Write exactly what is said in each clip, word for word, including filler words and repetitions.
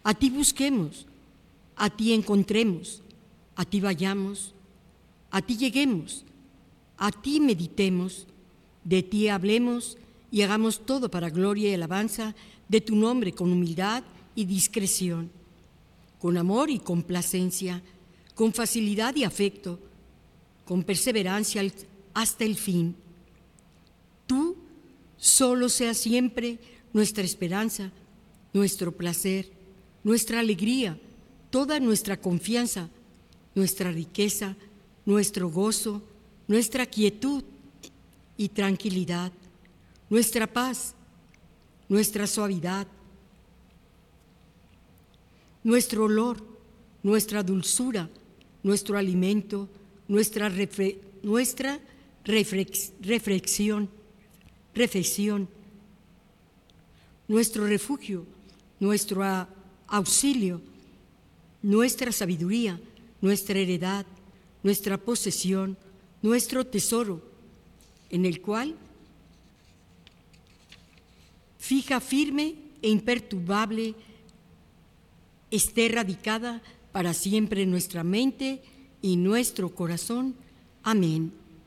A ti busquemos, a ti encontremos, a ti vayamos, a ti lleguemos, a ti meditemos, de ti hablemos y hagamos todo para gloria y alabanza de tu nombre con humildad y discreción, con amor y complacencia, con facilidad y afecto, con perseverancia hasta el fin. Tú solo seas siempre nuestra esperanza, nuestro placer, nuestra alegría, toda nuestra confianza, nuestra riqueza, nuestro gozo, nuestra quietud y tranquilidad, nuestra paz, nuestra suavidad, nuestro olor, nuestra dulzura, nuestro alimento, nuestra, refre, nuestra reflex, reflexión, reflexión, nuestro refugio, nuestro auxilio, nuestra sabiduría, nuestra heredad, nuestra posesión, nuestro tesoro, en el cual fija, firme e imperturbable esté radicada para siempre nuestra mente y nuestro corazón. Amén.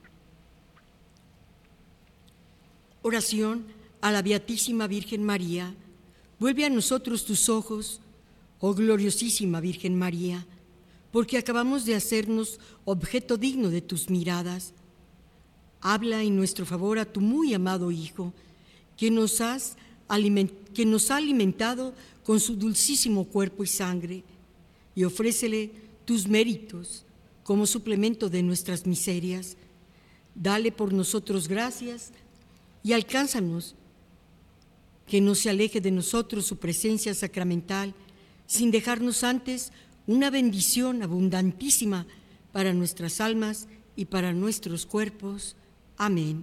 Oración a la Beatísima Virgen María. Vuelve a nosotros tus ojos, oh gloriosísima Virgen María, porque acabamos de hacernos objeto digno de tus miradas. Habla en nuestro favor a tu muy amado Hijo, que nos, has aliment- que nos ha alimentado con su dulcísimo cuerpo y sangre, y ofrécele tus méritos como suplemento de nuestras miserias. Dale por nosotros gracias y alcánzanos que no se aleje de nosotros su presencia sacramental, sin dejarnos antes una bendición abundantísima para nuestras almas y para nuestros cuerpos. Amén.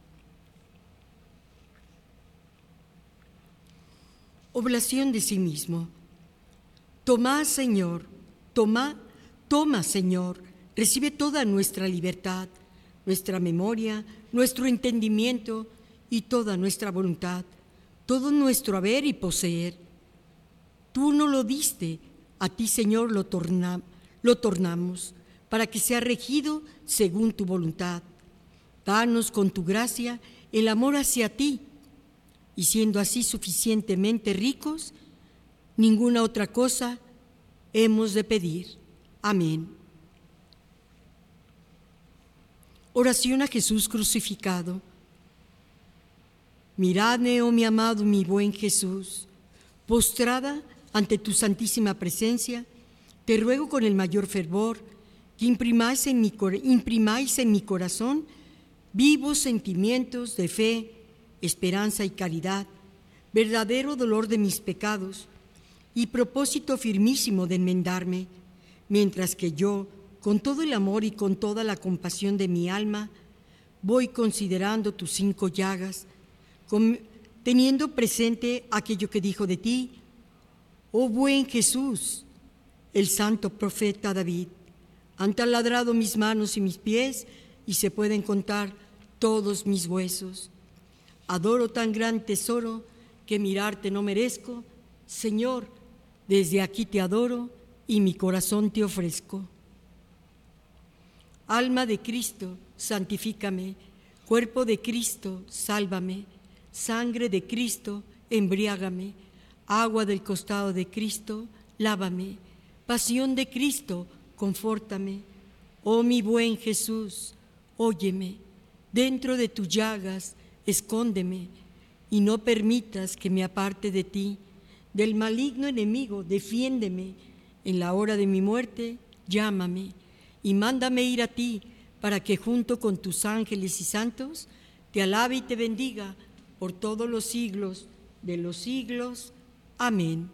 Oblación de sí mismo. Toma, Señor, toma, toma, Señor, recibe toda nuestra libertad, nuestra memoria, nuestro entendimiento y toda nuestra voluntad, todo nuestro haber y poseer. Tú no lo diste, a ti, Señor, lo, torna, lo tornamos, para que sea regido según tu voluntad. Danos con tu gracia el amor hacia ti, y siendo así suficientemente ricos, ninguna otra cosa hemos de pedir. Amén. Oración a Jesús crucificado. Miradme, oh mi amado, mi buen Jesús, postrada ante tu santísima presencia, te ruego con el mayor fervor que imprimáis en mi, imprimáis en mi corazón vivos sentimientos de fe, esperanza y caridad, verdadero dolor de mis pecados y propósito firmísimo de enmendarme, mientras que yo, con todo el amor y con toda la compasión de mi alma, voy considerando tus cinco llagas, con, teniendo presente aquello que dijo de ti, oh buen Jesús, el santo profeta David. Han taladrado mis manos y mis pies y se pueden contar todos mis huesos. Adoro tan gran tesoro que mirarte no merezco. Señor, desde aquí te adoro y mi corazón te ofrezco. Alma de Cristo, santifícame. Cuerpo de Cristo, sálvame. Sangre de Cristo, embriágame. Agua del costado de Cristo, lávame. Pasión de Cristo, confórtame. Oh mi buen Jesús, óyeme. Dentro de tus llagas, escóndeme y no permitas que me aparte de ti. Del maligno enemigo, defiéndeme. En la hora de mi muerte, llámame y mándame ir a ti para que junto con tus ángeles y santos te alabe y te bendiga por todos los siglos de los siglos. Amén.